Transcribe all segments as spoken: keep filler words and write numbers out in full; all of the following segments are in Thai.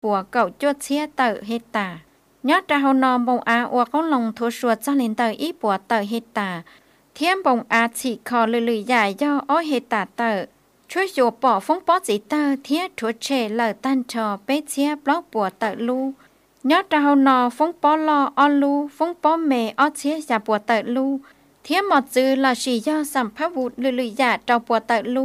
ปัวเก่าจวดเชียเตอเฮตายอดดาเฮานอมบงอาอวกงลงทัวชัวจ้าลินเตออีปัวเตอเฮตาเทียมบงอาฉีคอลุยๆใหญ่ย่ออ้อเฮตาเตอช่วยโยปอฟงป้อจีเตอเทียทัวเชเลอตันชอเปเชียบล็อกปัวเตอลูยอดดาเฮานอฟงป้อลออลูฟงป้อเมออเชียยาปัวเตอลูเทียมหมดจือลาชีย่อสัมภาวุธลุยๆใหญ่เจ้าปัวเตอลู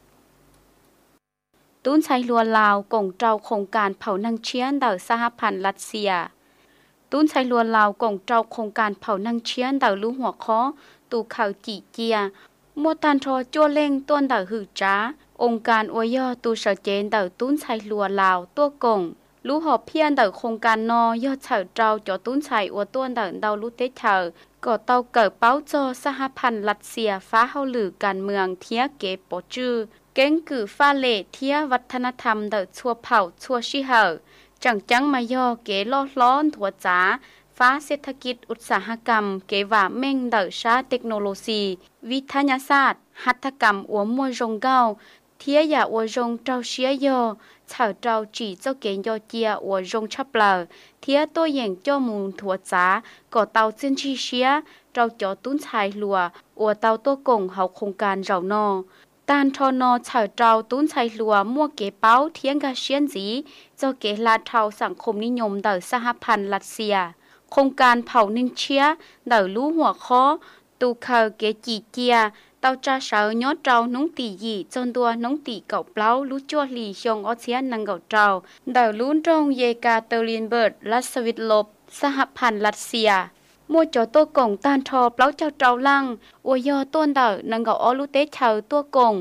ตุ้นใช้ลัวลาวกงเจ้าโครงการเผานังเชียนเดาสหพันธ์รัสเซียตุ้นใช้ลัวลาวกงเจ้าโครงการเผานังเชียนเดาลูหัวคอตูข่าวจีเจียมัวตันทอจั่วเล่งต้นเดาหือจ้าองค์การอวยย่อตูเสเจนเดาตุ้นใช้ลัวลาวตัวกงลูหอบเพียนเดาโครงการนอย่อเฉาเจ้าจ่อตุ้นใช้อวต้นเดาเดาลูเตเฉาก่อเตาเกิดเป้าจอสหพันธ์รัสเซียฟ้าเฮาหลือการเมืองเทียเกปอจือเก้งกือฟ้าเล่เทียวัฒนธรรมเดาชัวเผ่าชัวชิเฮาจังจังมาย่อเกล้อล้อนถั่วจ๋าฟ้าเศรษฐกิจอุตสาหกรรมเกว่าเม่งเดาชาเทคโนโลยีวิทยาศาสตร์หัตถกรรมอัวมัวจงเก้าเทียอย่าอัวจงเจ้าเชียย่อเฉาเจ้าจีเจ้าเกณฑ์ย่อเจียอัวจงชับเปล่าเทียตัวอย่างเจ้ามูลถั่วจ๋าก่อเตาเส้นชีเชียเจ้าจ่อตุ้นชายลัวอัวเตาตัวกงเฮาโครงการเรานอตานทอนอเฉาเจ้าตุ้นชายลัวมั่วเก๋เป้าเทียงกาเชียนจีเจ้าเก๋ลาเทาสังคมนิยมเดาสหพันธ์รัสเซียโครงการเผานินเชียเดาลู่หัวคอตูเคอเกจีเจียเตาจ้าเสายอดเจ้าน้องตีหยีจนตัวน้องตีเก่าเปล่าลู่จั่วหลีชงอเชียนังเก่าเจ้าเดาลู่ตรงเยกาเตอรินเบิร์ดรัสวิตลบสหพันธ์รัสเซียมัวจ่อตัวกงตานทอเปล่าเจ้าเจ้าลังอวยยอต้นเดานังเก่าออลูเตเชาตัวกง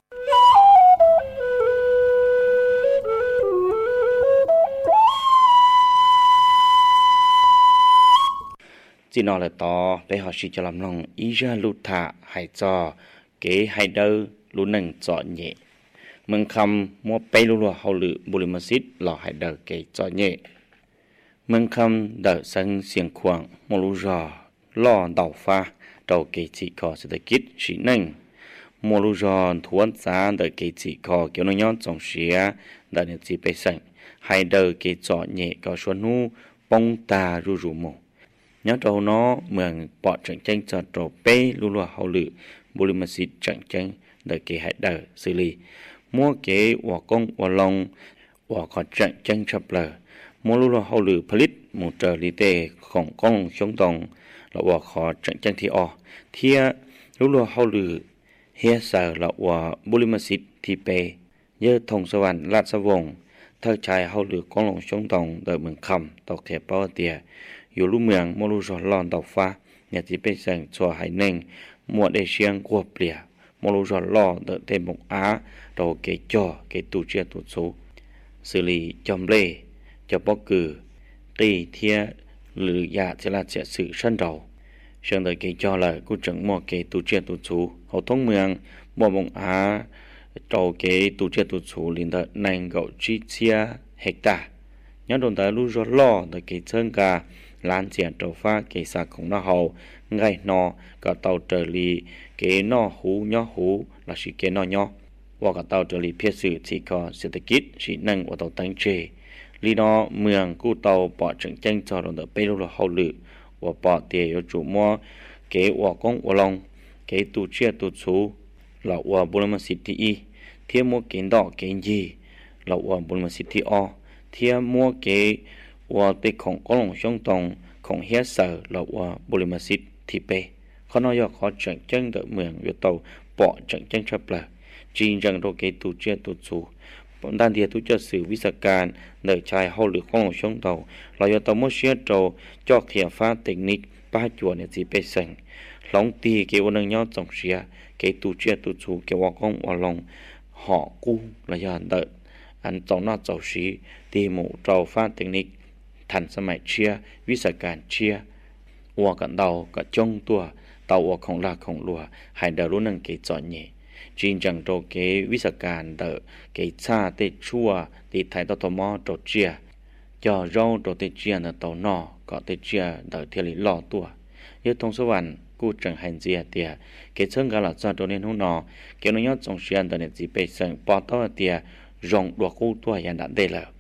จีนอเลยต่อไปหาชีจะลำลองอีจาลุธาให้จอเก๋ให้เดอลุหนึ่งจอเย่เมืองคำมัวไปลุลัวเฮาลือบุริมสิทธิ์หล่อให้เดอเก๋จอเย่เมืองคำเดอสังเสียงควงมลุจอล่อดาวฟ้าเดาเก๋จีคอเศรษฐกิจสีหนึ่งมลุจอทวนจาเดอเก๋จีคอเกี่ยวน้อยจงเสียเดอเนี่ยจีไปสั่งให้เดอเก๋จอเย่ก็ชวนนูปงตารูรูโมnhớ trâu nó mường bỏ trận tranh cho trâu bê lưu loa hậu lự bù lì mà xịt trận tranh đời kỳ hãy đời xử lý mua kế hòa công hòa lòng hòa khó trận tranh chập lờ mua lưu loa hậu lự phá một trở lý tê khổng công chống đồng là hòa khó trận tranh thi ọ thia lưu loa hậu lự hia sở là hòa bù lì mà xịt thi bê nhớ thông sơ văn lát sơ vòng thơ trai hậu lự con lòng chống đồng đời mừng khẩm tộc thẹp bao tìaอยู่ลู่เมืองมลูจอลอนดอกฟ้าเนี่ยที่เป็นแสงชัวหายหนึ่งมัวได้เชียงกัวเปลี่ยมลูจอลอเดเต็มบงอาโตเกจ่อเกตูเจียตุสูสิริจอมเล่จะปอกือตีเทียหรือยาเจลาเจสื่อชั้นเราเชิงเดเกจ่อเลยกูจังมัวเกตูเจียตุสูเขาท้องเมืองมัวบงอาโตเกตูเจียตุสูลินเดนังเกาจีเชียเฮกตาย้อนโดนแต่ลูจอลอเดเกเชิงกาล้านเจียนโตฟ้าเกษาของน้าเฮาไงนอก็เตาเจรีเกนอหูย่อหูลาชิเกนอย่อว่าก็เตาเจรีเพียสื่อที่ก็เศรษฐกิจสีนั่งว่าเตาตั้งเจลีนอเมืองกู้เตาปอจังจังจอดเดไปรูเฮาลือว่าปอเตียจูมัวเกว่ากงว่าลองเกตูเชียตูสูเหล่าว่าบุรมสิทธิเทียมัวเกนดอกเกนยีเหล่าว่าบุรมสิทธิอเทียมัวเกว่าติของกองช่องตรงของเฮียเซอร์เราว่าบริมาสิทธิเปเขาน้อยขอจังจังเดเมืองอยู่เตาปอจังจังชับเปล่าจีนจังโรเกตูเจียตูสูด้านเดียตุจะสื่อวิสการเนยชายเฮาหรือของช่องเตาเราอยู่เตาโมเชียโตจอกเทียฟ้าเทคนิคป้าจวนเนี่ยจีไปสั่งหลงตีเกวันนึงยอดจงเสียเกตูเจียตูสูเกว่ากองว่าลงห่อกู้ระยะเดินอันเจ้าหน้าเจ้าสีตีหมู่เจ้าฟ้าเทคนิคทันสมัยเชียวิสาการเชียวัวกันเดาก็จ้องตัวเตาวัวของลาของลัวให้เดารู้นังเกจอนเย่จีนจังโตเกวิสาการเดาเกชาเตชัวตีไทยตอตมอโตเจียจอเราโตเตเจียนเตานอก็เตเจียเดาเทลิล่อตัวยึดตรงสวรรค์กูจังหันเจียเตียเกเชิงกาลาจอตัวเน้นหุ่นนอเกนยอดจงเชียนเดาเนจีไปเซิงปอตอเตียรองดัวกูตัวยันดัดเดลเที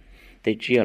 tê chia